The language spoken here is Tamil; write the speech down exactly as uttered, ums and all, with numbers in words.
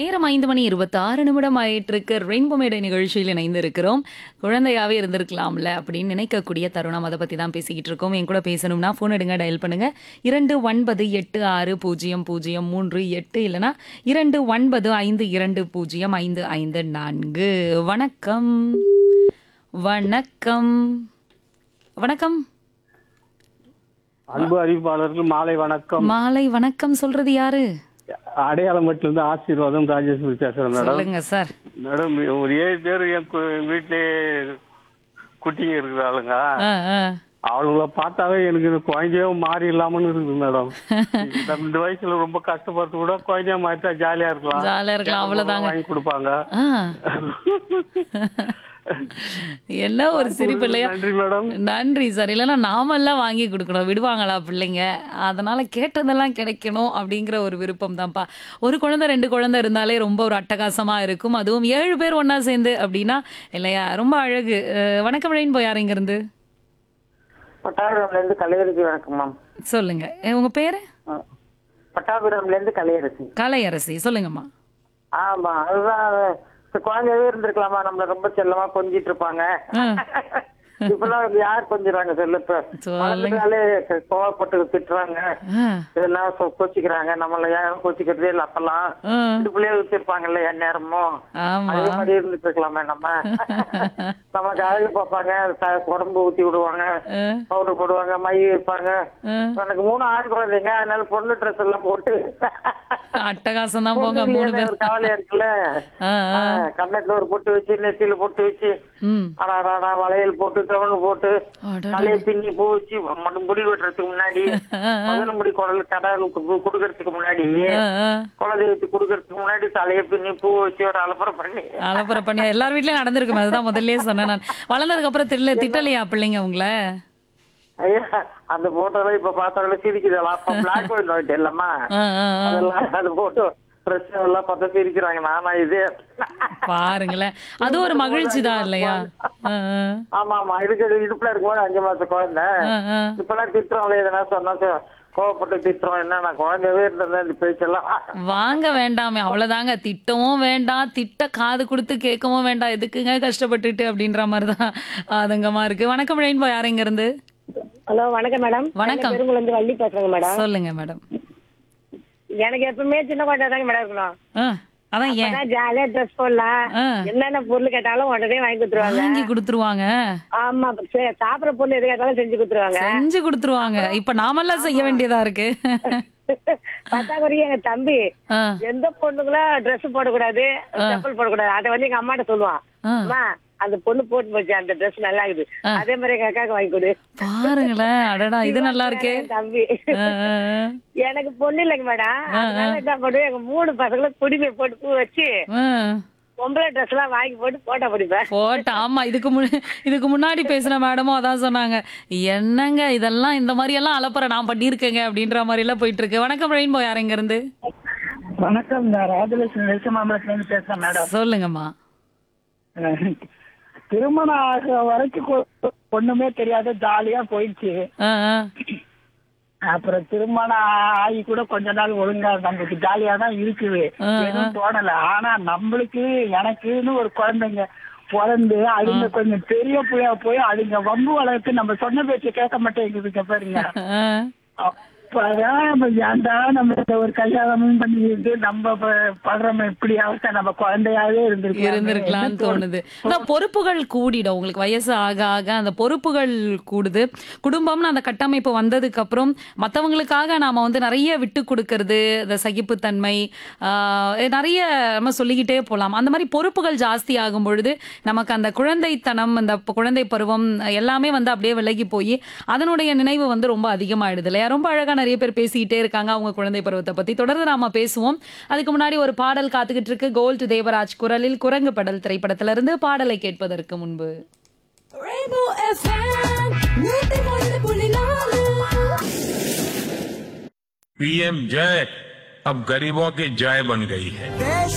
நேரம் ஐந்து மணி இருபத்தி ஆறு நிமிடம் ஆயிட்டிருக்கு. ரெயின்போ மேடை நிகழ்ச்சியில் இணைந்து இருக்கிறோம். குழந்தையாவே இருந்திருக்கலாம்ல அப்படின்னு நினைக்கக்கூடிய தருணம். அதை பத்தி தான் பேசிக்கிட்டு இருக்கோம். என் கூட பேசணும்னா ஃபோன் எடுங்க, டயல் பண்ணுங்க. இரண்டு ஒன்பது எட்டு ஆறு பூஜ்ஜியம் பூஜ்ஜியம் மூன்று எட்டு இல்லைனா இரண்டு ஒன்பது ஐந்து இரண்டு பூஜ்ஜியம் ஐந்து ஐந்து நான்கு. வணக்கம் வணக்கம் வணக்கம். அன்பு அறிவிப்பாளர்கள் மாலை வணக்கம். மாலை வணக்கம். சொல்றது யாரு? அடையாளம் மட்டும் இருந்து ஆசீர்வாதம் ராஜேஸ்வரி பேசுறேன் மேடம். சொல்லுங்க சார். மேடம் ஒரு ஏழு பேர் என் கு- வீட்டிலே குட்டிங்க இருக்கிறாளுங்க. ஆ, ஆ. அவளுங்களை பார்த்தாவே எனக்கு இந்த குழந்தையோ மாறி இல்லாமன்னு இருக்குது மேடம். இந்த ரெண்டு வயசுல ரொம்ப கஷ்டப்பட்டு கூட குழந்தைய மாறிட்டா ஜாலியா இருக்கலாம். ஜாலியா இருக்கலாம், அவ்வளவுதாங்க. வாங்கி கொடுப்பாங்க. ஆ. என்ன ஒரு சிரிப்பு இல்லையா? நன்றி மேடம். நன்றி சார். இல்லைன்னா நாமெல்லாம் வாங்கி கொடுக்கணும், விடுவாங்களா பிள்ளைங்க? அதனால கேட்டதெல்லாம் கிடைக்கணும் அப்படிங்கிற ஒரு விருப்பம் தான்ப்பா. ஒரு குழந்தை ரெண்டு குழந்தை இருந்தாலே ரொம்ப ஒரு அட்டகாசமா இருக்கும். அதுவும் ஏழு பேர் ஒண்ணா சேர்ந்து அப்படின்னா இல்லையா, ரொம்ப அழகு. அஹ், வணக்கம் ரெயின்போ. யார் இங்க இருந்து? பட்டாபிராம்ல இருந்து கலையரசி. வணக்கம் மேம். சொல்லுங்க. அஹ், உங்க பேரு? பட்டாபிராம்ல இருந்து கலையரசி. கலையரசி. சொல்லுங்கம்மா. ஆமா, அதுதான். இந்த குழந்தையவே இருந்திருக்கலாமா? நம்மள ரொம்ப செல்லமா கொஞ்சிட்டு இருப்பாங்க. இப்பெல்லாம் யார் கொஞ்சிறாங்க சொல்லு? இப்ப சொல்லுங்க. வளர்ந்ததாலே கோவப்பட்டு திட்டுறாங்க, ஆ, இதெல்லாம் கொ- கோச்சிக்கிறாங்க. நம்மள யாரும் கோச்சிக்கிறதே இல்ல. அப்பெல்லாம் ஆ. இடுப்புலயே வச்சிருப்பாங்கல்ல என் நேரமும். ஆமா. அதே மாதிரி இருந்துட்டு இருக்கலாமே நம்ம. நமக்கு அழகு பார்ப்பாங்க, த- உடம்பு ஊத்தி விடுவாங்க, ஆ, பவுடர் போடுவாங்க, மை வைப்பாங்க. ஆ. எனக்கு மூணு ஆண் குழந்தைங்க, அதனால பொண்ணு ட்ரெஸ் எல்லாம் போட்டு அட்டகாசம் தான் போங்க. மூணு பொண்ணுங்களே பேர். ஒரு கவலையா இருக்குல்ல. ஆ, ஆ. கண்ணத்துல ஒரு பொட்டு வச்சு, நெத்தியில பொட்டு வச்சு, ம். அடாடாடா வளையல் போட்டு, கவனு போட்டு, அடடா. தலையை பின்னி பூ வச்சு, ம- முடி வெட்டுறதுக்கு முன்னாடி, முதல் முடி குடல் கடலுக்கு கொடுக்கறதுக்கு முன்னாடி, ஆ, ஆ. குலதெய்வத்துக்கு கொடுக்கறதுக்கு முன்னாடி தலையை பின்னி பூ வச்சு ஒரு அலப்பறை பண்ணி. அலப்பறை பண்ணி எல்லார் வீட்லயும் நடந்திருக்கும். அதுதான் முதல்லயே சொன்னேன் நான். வளர்ந்ததுக்கு அப்புறம் திட்டல திட்டலையா பிள்ளைங்க உங்களை? ஐயா, அந்த போட்டோலாம் இப்ப பார்த்தாலும் சிரிக்குதெல்லாம். அப்ப பிளாக் அண்ட் ஒயிட் இல்லம்மா, ஆ, ஆ, ஆ. அதெல்லாம் அது போட்டோ பிரச்சனை எல்லாம் பார்த்தா சிரிக்கிறாங்க. நானா இது பாருங்களேன், அது ஒரு மகிழ்ச்சி தான் இல்லையா? ஆ, ஆ. ஆமா ஆமா, இருக்கிறது இடுப்புல இருக்கும்போது அஞ்சு மாசம் குழந்தை. ஆ, ஆ. இப்பெல்லாம் திட்டுறோம்ல, எதனா சொன்னா சொ- கோவப்பட்டு திட்டுறோம். என்ன, நான் குழந்தையவே இருந்தேன் இந்த பேச்செல்லாம். வாங்க வேண்டாமே, அவ்வளவுதாங்க. திட்டவும் வேண்டாம், திட்ட காது கொடுத்து கேட்கவும் வேண்டாம். எதுக்குங்க கஷ்டப்பட்டுட்டு அப்படின்ற மாதிரிதான் ஆதங்கமா இருக்கு. வணக்கம் ரெயின்போ. யார் இங்க இருந்து? ஹலோ, வணக்கம் மேடம். வணக்கம். பெருங்குளம் இருந்து வள்ளி பேசுறேங்க மேடம். சொல்லுங்க மேடம். எனக்கு எப்பவுமே சின்ன குழந்தை தாங்க மேடம் இருக்கணும். ஆ, அதான் ஏன் அப்பதான் ஜாலியா ட்ரெஸ் போடலாம். ஆ. என்னென்ன பொருள் கேட்டாலும் உடனே வாங்கி கொடுத்துருவாங்க. வாங்கி கொடுத்துருவாங்க. ஆமா, சே- சாப்பிடுற பொருள் எது கேட்டாலும் செஞ்சு கொடுத்துருவாங்க. செஞ்சு கொடுத்துருவாங்க. இப்ப நாமெல்லாம் செய்ய வேண்டியதா இருக்கு. பத்தாக்குறைக்கு எங்க தம்பி ஆ, எந்த பொண்ணுங்களும் ட்ரெஸ் போடக்கூடாது, செப்பல் போடக்கூடாது. அதை வந்து எங்க அம்மாட்ட சொல்லுவான். ஆ. அம்மா, அந்த பொண்ணு போட்டு போச்சு, அந்த ட்ரெஸ் நல்லா இருக்குது, அதே மாதிரி எங்க அக்காவுக்கு வாங்கி கொடு. பாருங்களேன். அடடா, இது நல்லா இருக்கே. என் தம்பி. ஆ, ஆ, ஆ. எனக்கு பொண்ணு இல்லைங்க மேடம். அதனால என்ன பண்ணுவேன், எங்க மூணு பசங்களும் குடிமை போட்டு பூ வச்சு ஆ. பொம்பளை ட்ரெஸ் எல்லாம் வாங்கி போட்டு போட்டோ பிடிப்பேன். போட்ட ஆமா. இதுக்கு முன்ன இதுக்கு முன்னாடி பேசின மேடமும் அதான் சொன்னாங்க. என்னங்க இதெல்லாம், இந்த மாதிரி எல்லாம் அலப்பற நான் பண்ணியிருக்கேங்க அப்படின்ற மாதிரி எல்லாம் போயிட்டு இருக்கு. வணக்கம் ரெயின்போ. யார் இங்க இருந்து? வணக்கம், நான் ராஜலட்சுமி நெல்சமாமலத்துல இருந்து பேசுறேன் மேடம். சொல்லுங்கம்மா. திருமணம் ஆகிற வரைக்கும் கொ- ஒண்ணுமே தெரியாத ஜாலியா போயிடுச்சு. ஆ, ஆ. அப்புறம் திருமணம் ஆகி கூட கொஞ்ச நாள் ஒழுங்கா நம்மளுக்கு ஜாலியா தான் இருக்குது, ஆ, ஆ. எதுவும் தோணல. ஆனா நம்மளுக்கு எனக்குன்னு ஒரு குழந்தைங்க பிறந்து அதுங்க கொஞ்சம் பெரிய புள்ளையா போய் அதுங்க வம்பு வளர்த்து நம்ம சொன்ன பேச்சு கேட்க மாட்டேங்குதுங்க பாருங்க. ஆ. அப்பதான் நம்ம ஏன்டா நம்ம இந்த ஒரு கல்யாணமும் பண்ணிட்டு நம்ம ப- படுறோம் இப்படி அவஸ்தை, நம்ம குழந்தையாவே இருந்திருக்கலாம் இருந்திருக்கலாம்னு தோணுது. அதான் பொறுப்புகள் கூடிடும். உங்களுக்கு வயசு ஆக ஆக அந்த பொறுப்புகள் கூடுது. குடும்பம்னு அந்த கட்டமைப்பு வந்ததுக்கு அப்புறம் மற்றவங்களுக்காக நாம வந்து நிறைய விட்டு கொடுக்கறது, இந்த சகிப்புத்தன்மை, ஆஹ், நிறைய நம்ம சொல்லிக்கிட்டே போகலாம். அந்த மாதிரி பொறுப்புகள் ஜாஸ்தி ஆகும் பொழுது நமக்கு அந்த குழந்தைத்தனம், அந்த குழந்தை பருவம் எல்லாமே வந்து அப்படியே விலகி போய் அதனுடைய நினைவு வந்து ரொம்ப அதிகமாயிடுது இல்லையா? ரொம்ப அழகா நிறைய பேர் பேசிக்கிட்டே இருக்காங்க அவங்க குழந்தை பருவத்தை பத்தி. தொடர்ந்து நாம பேசுவோம். அதுக்கு முன்னாடி ஒரு பாடல் காத்துக்கிட்டு இருக்கு. கோல்ட் தேவராஜ் குரலில் குரங்கு படல் திரைப்படத்திலிருந்து பாடலை கேட்பதற்கு முன்பு Rainbow F M, நூத்தி ஒன்று புள்ளி நாலு. पीएम जय अब गरीबों की जय बन गई है.